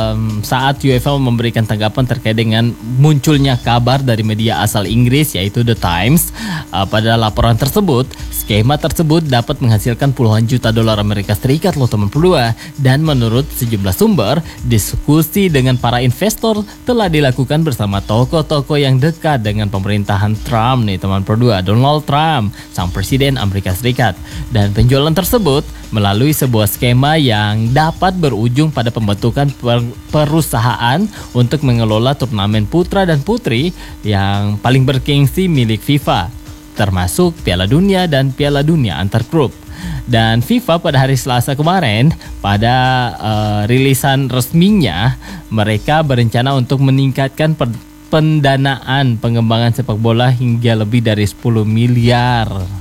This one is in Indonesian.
saat UEFA memberikan tanggapan terkait dengan munculnya kabar dari media asal Inggris yaitu The Times. Pada laporan tersebut, skema tersebut dapat menghasilkan puluhan juta dolar Amerika Serikat loh teman berdua. Dan menurut sejumlah sumber, diskusi dengan para investor telah dilakukan bersama tokoh-tokoh yang dekat dengan pemerintahan Trump nih teman berdua, Donald Trump, sang presiden Amerika Serikat. Dan penjualan tersebut melalui sebuah skema yang dapat berujung pada pembentukan perusahaan untuk mengelola turnamen putra dan putri yang paling bergengsi milik FIFA, termasuk Piala Dunia dan Piala Dunia antar klub. Dan FIFA pada hari Selasa kemarin pada rilisan resminya, mereka berencana untuk meningkatkan pendanaan pengembangan sepak bola hingga lebih dari 10 miliar